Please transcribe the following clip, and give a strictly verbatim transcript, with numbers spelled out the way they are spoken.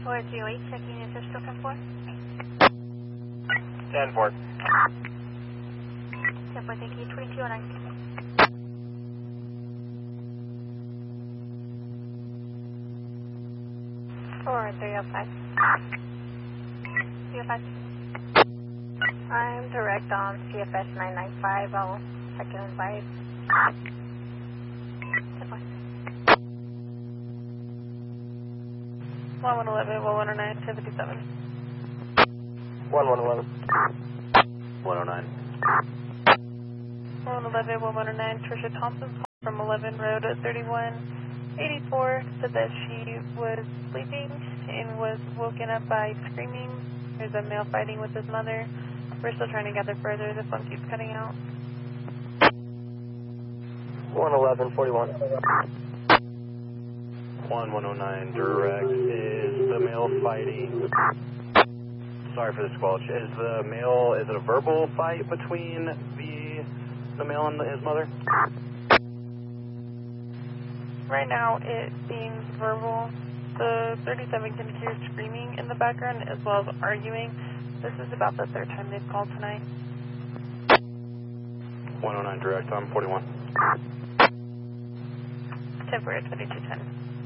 four zero eight, checking in for Stoken four. ten four. ten four, thank you, twenty-two oh nine. four three oh five. three oh five. I'm direct on C F S nine nine five, I'll check in on five. one one eleven, one one oh nine, seventy-seven. one one eleven. one oh nine. one one eleven, one one oh nine, Tricia Thompson from eleven Road thirty-one eighty-four said that she was sleeping and was woken up by screaming. There's a male fighting with his mother. We're still trying to gather further. The phone keeps cutting out. one eleven, forty-one. one one oh nine direct. Is the male fighting? Sorry for the squelch. Is the male, is it a verbal fight between the the male and his mother? Right now it seems verbal. The thirty-seven can hear screaming in the background as well as arguing. This is about the third time they've called tonight. one oh nine direct, I'm forty-one. Temporary twenty-two ten.